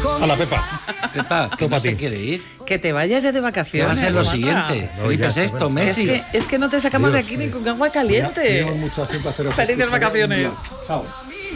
A la Pepa. Pepa, que no se quiere ir. Que te vayas ya de ¿Qué va vacaciones. a ser lo Samantha. siguiente? No, Felipe ya, VI, bueno, Messi. Es que no te sacamos de aquí ni con agua caliente. Mucho siempre haceros Felices vacaciones. Chao.